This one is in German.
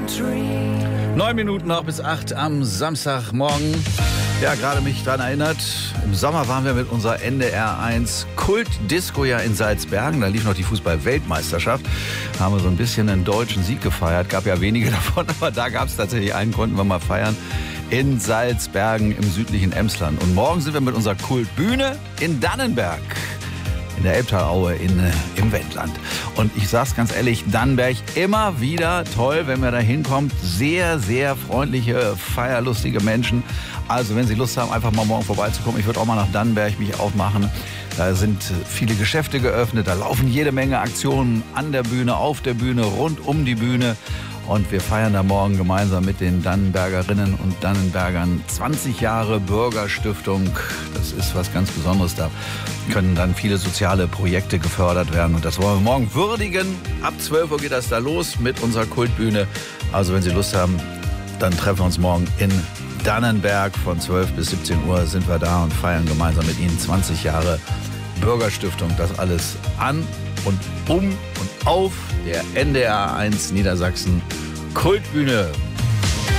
9 Minuten noch bis 8 am Samstagmorgen. Ja, gerade mich daran erinnert, im Sommer waren wir mit unserer NDR 1 Kult-Disco ja in Salzbergen. Da lief noch die Fußball-Weltmeisterschaft. Haben wir so ein bisschen einen deutschen Sieg gefeiert. Gab ja wenige davon, aber da gab es tatsächlich einen, konnten wir mal feiern. In Salzbergen im südlichen Emsland. Und morgen sind wir mit unserer Kultbühne in Dannenberg. In der Elbtalaue im Wendland. Und ich sag's ganz ehrlich, Dannenberg immer wieder toll, wenn man da hinkommt. Sehr, sehr freundliche, feierlustige Menschen. Also wenn Sie Lust haben, einfach mal morgen vorbeizukommen. Ich würde auch mal nach Dannenberg mich aufmachen. Da sind viele Geschäfte geöffnet. Da laufen jede Menge Aktionen an der Bühne, auf der Bühne, rund um die Bühne. Und wir feiern da morgen gemeinsam mit den Dannenbergerinnen und Dannenbergern 20 Jahre Bürgerstiftung. Das ist was ganz Besonderes. Da können dann viele soziale Projekte gefördert werden. Und das wollen wir morgen würdigen. Ab 12 Uhr geht das da los mit unserer Kultbühne. Also wenn Sie Lust haben, dann treffen wir uns morgen in Dannenberg. Von 12 bis 17 Uhr sind wir da und feiern gemeinsam mit Ihnen 20 Jahre Bürgerstiftung. Das alles an und um und auf der NDR 1 Niedersachsen Kultbühne.